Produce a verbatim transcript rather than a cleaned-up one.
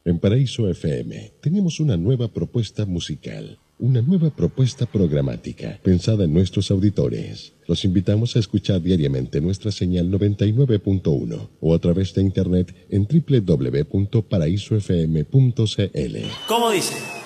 En Paraíso F M tenemos una nueva propuesta musical, una nueva propuesta programática pensada en nuestros auditores. Los invitamos a escuchar diariamente nuestra señal noventa y nueve punto uno o a través de internet en doble u doble u doble u punto paraíso f m punto c l. ¿Cómo dice?